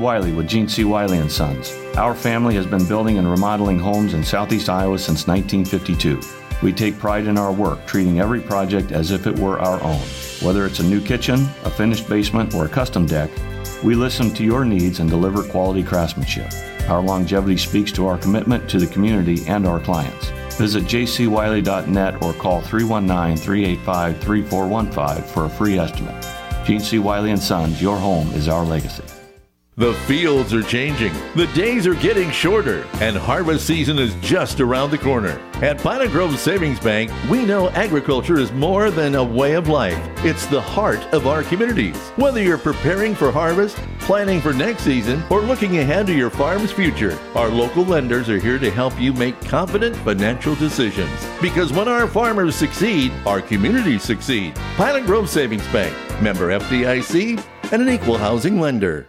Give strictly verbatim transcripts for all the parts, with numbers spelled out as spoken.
Wiley with Gene C. Wiley and Sons. Our family has been building and remodeling homes in southeast Iowa since nineteen fifty-two. We take pride in our work, treating every project as if it were our own. Whether it's a new kitchen, a finished basement, or a custom deck, we listen to your needs and deliver quality craftsmanship. Our longevity speaks to our commitment to the community and our clients. Visit j c wiley dot net or call three one nine, three eight five, three four one five for a free estimate. Gene C. Wiley and Sons, your home is our legacy. The fields are changing, the days are getting shorter, and harvest season is just around the corner. At Pine Grove Savings Bank, we know agriculture is more than a way of life. It's the heart of our communities. Whether you're preparing for harvest, planning for next season, or looking ahead to your farm's future, our local lenders are here to help you make confident financial decisions. Because when our farmers succeed, our communities succeed. Pine Grove Savings Bank, member F D I C, and an equal housing lender.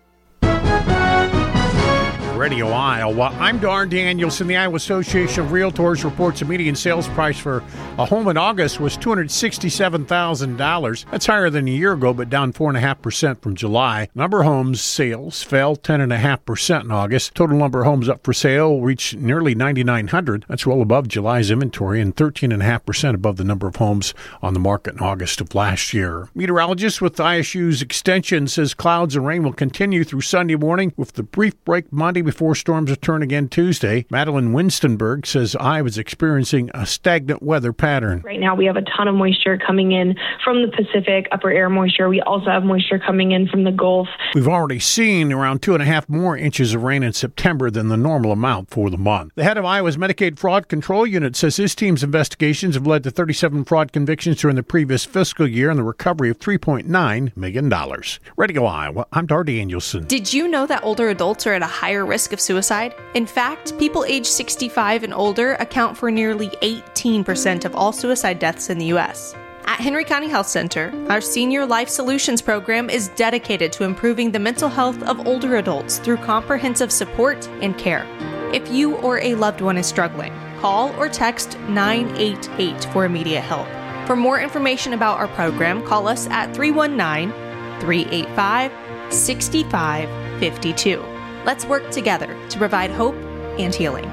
Radio Iowa. I'm Darn Danielson. The Iowa Association of Realtors reports a median sales price for a home in August was two hundred sixty-seven thousand dollars. That's higher than a year ago, but down four point five percent from July. Number of homes sales fell ten point five percent in August. Total number of homes up for sale reached nearly ninety-nine hundred. That's well above July's inventory and thirteen point five percent above the number of homes on the market in August of last year. Meteorologist with I S U's Extension says clouds and rain will continue through Sunday morning with the brief break Monday before storms return again Tuesday. Madeline Winstenberg says Iowa's experiencing a stagnant weather pattern. Right now we have a ton of moisture coming in from the Pacific, upper air moisture. We also have moisture coming in from the Gulf. We've already seen around two and a half more inches of rain in September than the normal amount for the month. The head of Iowa's Medicaid Fraud Control Unit says his team's investigations have led to thirty-seven fraud convictions during the previous fiscal year and the recovery of three point nine million dollars. Radio Iowa, I'm Dar Danielson. Did you know that older adults are at a higher risk of suicide? In fact, people age sixty-five and older account for nearly eighteen percent of all suicide deaths in the U S. At Henry County Health Center, our Senior Life Solutions program is dedicated to improving the mental health of older adults through comprehensive support and care. If you or a loved one is struggling, call or text nine eight eight for immediate help. For more information about our program, call us at three one nine, three eight five, six five five two. Let's work together to provide hope and healing.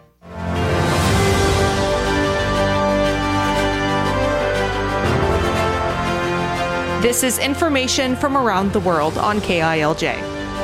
This is information from around the world on K I L J.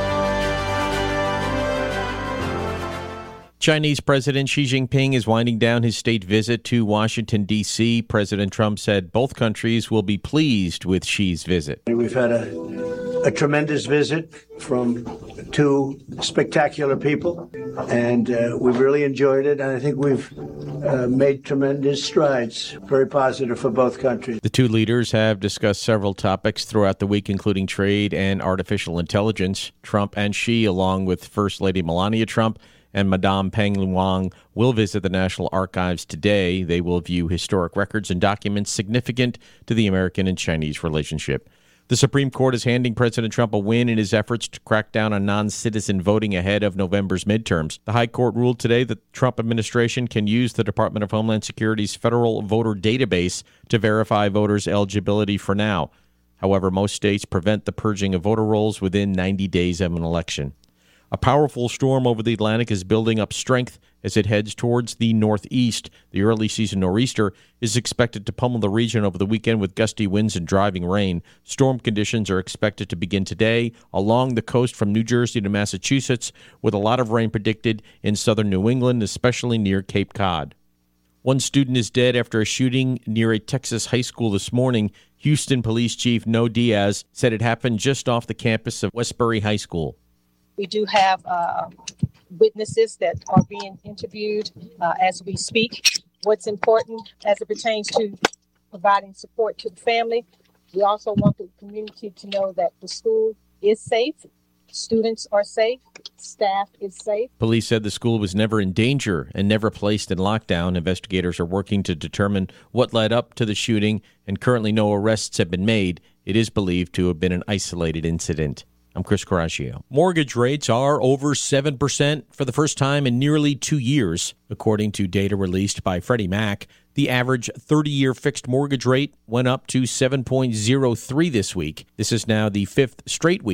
Chinese President Xi Jinping is winding down his state visit to Washington, D C. President Trump said both countries will be pleased with Xi's visit. We've had a, a tremendous visit from two spectacular people, and uh, we've really enjoyed it, and I think we've uh, made tremendous strides, very positive for both countries. The two leaders have discussed several topics throughout the week, including trade and artificial intelligence. Trump and Xi, along with First Lady Melania Trump and Madame Peng Wang, will visit the National Archives today. They will view historic records and documents significant to the American and Chinese relationship. The Supreme Court is handing President Trump a win in his efforts to crack down on non-citizen voting ahead of November's midterms. The High Court ruled today that the Trump administration can use the Department of Homeland Security's federal voter database to verify voters' eligibility for now. However, most states prevent the purging of voter rolls within ninety days of an election. A powerful storm over the Atlantic is building up strength as it heads towards the northeast. The early season nor'easter is expected to pummel the region over the weekend with gusty winds and driving rain. Storm conditions are expected to begin today along the coast from New Jersey to Massachusetts, with a lot of rain predicted in southern New England, especially near Cape Cod. One student is dead after a shooting near a Texas high school this morning. Houston Police Chief Noe Diaz said it happened just off the campus of Westbury High School. We do have uh, witnesses that are being interviewed uh, as we speak. What's important as it pertains to providing support to the family, we also want the community to know that the school is safe, students are safe, staff is safe. Police said the school was never in danger and never placed in lockdown. Investigators are working to determine what led up to the shooting, and currently no arrests have been made. It is believed to have been an isolated incident. I'm Chris Coraggio. Mortgage rates are over seven percent for the first time in nearly two years. According to data released by Freddie Mac, the average thirty-year fixed mortgage rate went up to seven point oh three this week. This is now the fifth straight week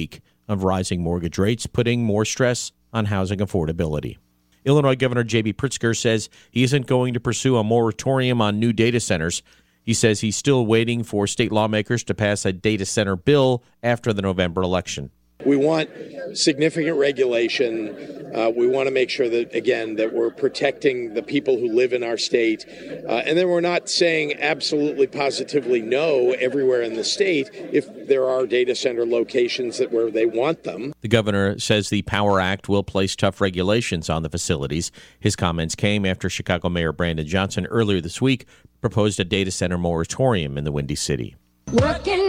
of rising mortgage rates, putting more stress on housing affordability. Illinois Governor J B Pritzker says he isn't going to pursue a moratorium on new data centers. He says he's still waiting for state lawmakers to pass a data center bill after the November election. We want significant regulation. Uh, we want to make sure that, again, that we're protecting the people who live in our state. Uh, and then we're not saying absolutely positively no everywhere in the state if there are data center locations that where they want them. The governor says the Power Act will place tough regulations on the facilities. His comments came after Chicago Mayor Brandon Johnson earlier this week proposed a data center moratorium in the Windy City. Working